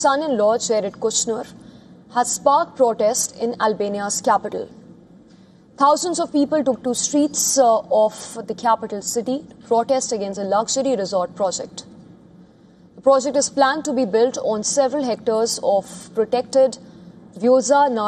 son-in-law Jared Kushner has sparked protest in Albania's capital. Thousands of people took to streets of the capital city to protest against a luxury resort project. The project is planned to be built on several hectares of protected Vjosa